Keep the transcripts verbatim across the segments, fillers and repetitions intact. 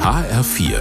H R vier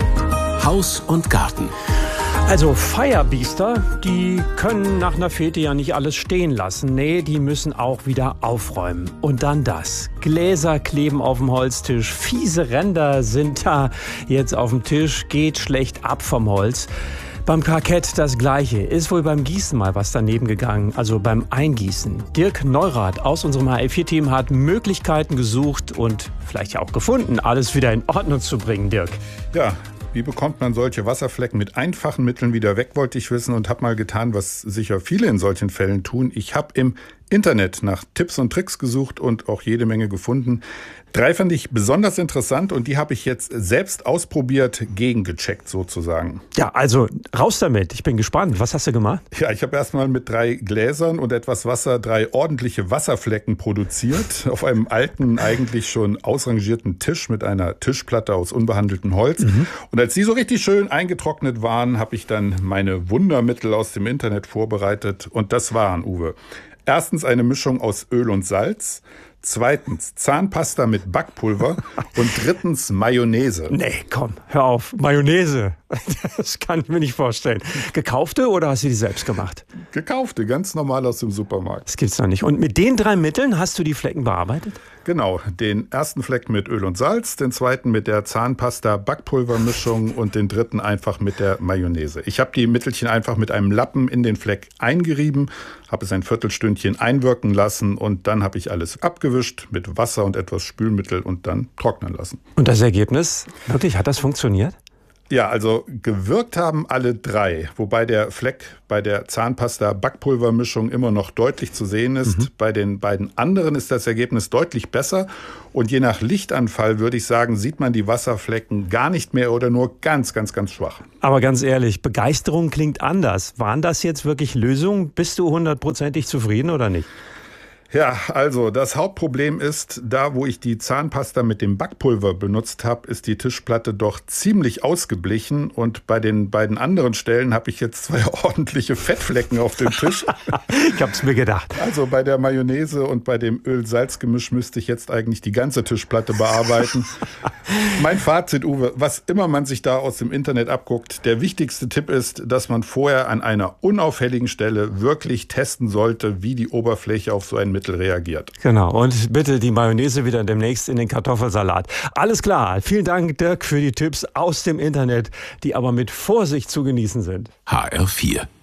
Haus und Garten. Also Firebeaster, die können nach einer Fete ja nicht alles stehen lassen. Nee, die müssen auch wieder aufräumen. Und dann das. Gläser kleben auf dem Holztisch. Fiese Ränder sind da jetzt auf dem Tisch. Geht schlecht ab vom Holz. Beim Parkett das Gleiche. Ist wohl beim Gießen mal was daneben gegangen, also beim Eingießen. Dirk Neurath aus unserem H R vier Team hat Möglichkeiten gesucht und vielleicht ja auch gefunden, alles wieder in Ordnung zu bringen, Dirk. Ja, wie bekommt man solche Wasserflecken mit einfachen Mitteln wieder weg, wollte ich wissen, und habe mal getan, was sicher viele in solchen Fällen tun. Ich habe im Internet nach Tipps und Tricks gesucht und auch jede Menge gefunden. Drei fand ich besonders interessant und die habe ich jetzt selbst ausprobiert, gegengecheckt sozusagen. Ja, also raus damit. Ich bin gespannt. Was hast du gemacht? Ja, ich habe erstmal mit drei Gläsern und etwas Wasser drei ordentliche Wasserflecken produziert. Auf einem alten, eigentlich schon ausrangierten Tisch mit einer Tischplatte aus unbehandeltem Holz. Mhm. Und als die so richtig schön eingetrocknet waren, habe ich dann meine Wundermittel aus dem Internet vorbereitet. Und das waren, Uwe, erstens eine Mischung aus Öl und Salz. Zweitens Zahnpasta mit Backpulver und drittens Mayonnaise. Nee, komm, hör auf. Mayonnaise. Das kann ich mir nicht vorstellen. Gekaufte oder hast du die selbst gemacht? Gekaufte, ganz normal aus dem Supermarkt. Das gibt's noch nicht. Und mit den drei Mitteln hast du die Flecken bearbeitet? Genau, den ersten Fleck mit Öl und Salz, den zweiten mit der Zahnpasta-Backpulvermischung und den dritten einfach mit der Mayonnaise. Ich habe die Mittelchen einfach mit einem Lappen in den Fleck eingerieben, habe es ein Viertelstündchen einwirken lassen und dann habe ich alles abgewischt mit Wasser und etwas Spülmittel und dann trocknen lassen. Und das Ergebnis? Wirklich, hat das funktioniert? Ja, also gewirkt haben alle drei, wobei der Fleck bei der Zahnpasta-Backpulvermischung immer noch deutlich zu sehen ist. Mhm. Bei den beiden anderen ist das Ergebnis deutlich besser und je nach Lichtanfall, würde ich sagen, sieht man die Wasserflecken gar nicht mehr oder nur ganz, ganz, ganz schwach. Aber ganz ehrlich, Begeisterung klingt anders. Waren das jetzt wirklich Lösungen? Bist du hundertprozentig zufrieden oder nicht? Ja, also das Hauptproblem ist, da wo ich die Zahnpasta mit dem Backpulver benutzt habe, ist die Tischplatte doch ziemlich ausgeblichen und bei den beiden anderen Stellen habe ich jetzt zwei ordentliche Fettflecken auf dem Tisch. Ich hab's mir gedacht. Also bei der Mayonnaise und bei dem Öl-Salz-Gemisch müsste ich jetzt eigentlich die ganze Tischplatte bearbeiten. Mein Fazit, Uwe, was immer man sich da aus dem Internet abguckt, der wichtigste Tipp ist, dass man vorher an einer unauffälligen Stelle wirklich testen sollte, wie die Oberfläche auf so ein Mittel reagiert. Genau, und bitte die Mayonnaise wieder demnächst in den Kartoffelsalat. Alles klar, vielen Dank, Dirk, für die Tipps aus dem Internet, die aber mit Vorsicht zu genießen sind. H R vier